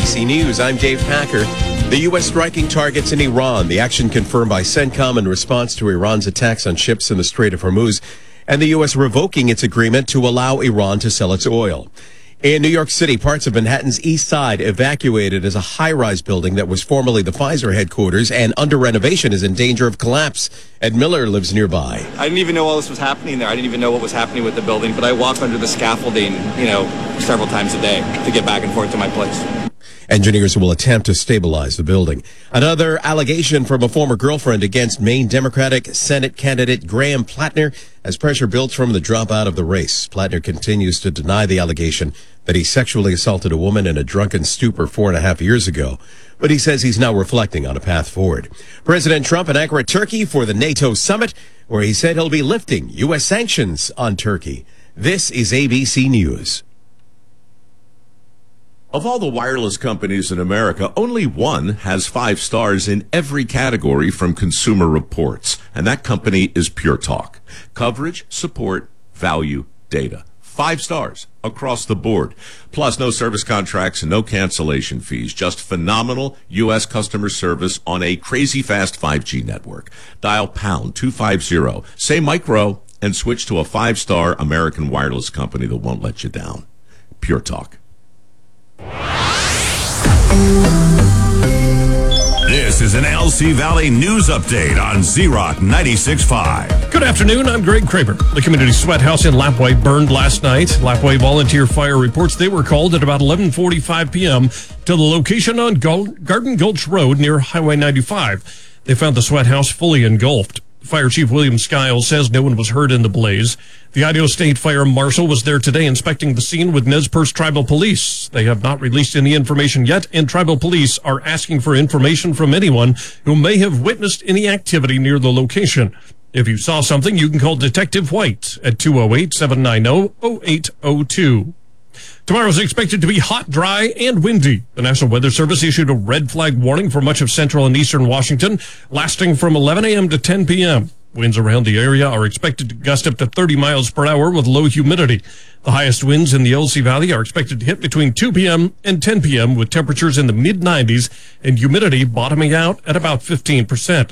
ABC News. I'm Dave Packer. The U.S. striking targets in Iran. The action confirmed by CENTCOM in response to Iran's attacks on ships in the Strait of Hormuz, and the U.S. revoking its agreement to allow Iran to sell its oil. In New York City, parts of Manhattan's East Side evacuated as a high-rise building that was formerly the Pfizer headquarters and under renovation is in danger of collapse. Ed Miller lives nearby. I didn't even know all this was happening there. I didn't even know what was happening with the building, but I walk under the scaffolding, several times a day to get back and forth to my place. Engineers will attempt to stabilize the building. Another allegation from a former girlfriend against Maine Democratic Senate candidate Graham Plattner as pressure builds from the dropout of the race. Plattner continues to deny the allegation that he sexually assaulted a woman in a drunken stupor 4.5 years ago, but he says he's now reflecting on a path forward. President Trump in Ankara, Turkey for the NATO summit, where he said he'll be lifting U.S. sanctions on Turkey. This is ABC News. Of all the wireless companies in America, only one has 5 stars in every category from Consumer Reports, and that company is Pure Talk. Coverage, support, value, data. 5 stars across the board. Plus, no service contracts and no cancellation fees. Just phenomenal U.S. customer service on a crazy fast 5G network. Dial pound 250, say micro, and switch to a 5-star American wireless company that won't let you down. Pure Talk. This is an LC Valley News Update on Z-Rock 96.5. Good afternoon, I'm Greg Kramer. The community sweat house in Lapwai burned last night. Lapwai Volunteer Fire reports they were called at about 11:45 p.m. to the location on Garden Gulch Road near Highway 95. They found the sweat house fully engulfed. Fire Chief William Skiles says no one was hurt in the blaze. The Idaho State Fire Marshal was there today inspecting the scene with Nez Perce Tribal Police. They have not released any information yet, and Tribal Police are asking for information from anyone who may have witnessed any activity near the location. If you saw something, you can call Detective White at 208-790-0802. Tomorrow is expected to be hot, dry, and windy. The National Weather Service issued a red flag warning for much of central and eastern Washington, lasting from 11 a.m. to 10 p.m. Winds around the area are expected to gust up to 30 miles per hour with low humidity. The highest winds in the LC Valley are expected to hit between 2 p.m. and 10 p.m. with temperatures in the mid-90s and humidity bottoming out at about 15%.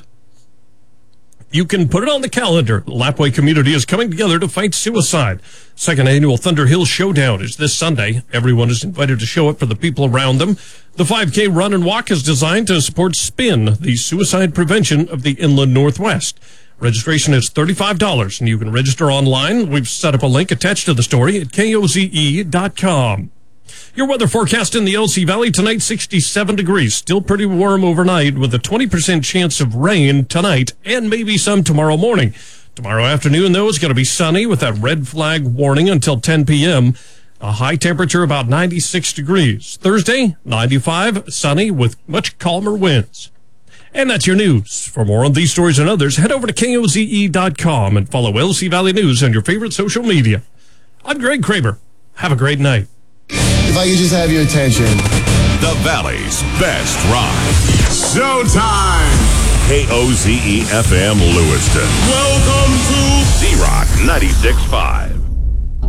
You can put it on the calendar. The Lapwai community is coming together to fight suicide. Second annual Thunder Hill Showdown is this Sunday. Everyone is invited to show up for the people around them. The 5K run and walk is designed to support SPIN, the suicide prevention of the Inland Northwest. Registration is $35, and you can register online. We've set up a link attached to the story at koze.com. Your weather forecast in the LC Valley tonight, 67 degrees. Still pretty warm overnight with a 20% chance of rain tonight and maybe some tomorrow morning. Tomorrow afternoon, though, is going to be sunny with that red flag warning until 10 p.m. A high temperature about 96 degrees. Thursday, 95, sunny with much calmer winds. And that's your news. For more on these stories and others, head over to koze.com and follow LC Valley News on your favorite social media. I'm Greg Kramer. Have a great night. If I could just have your attention. The Valley's best ride. Showtime! KOZE FM Lewiston. Welcome to Z-Rock 96.5.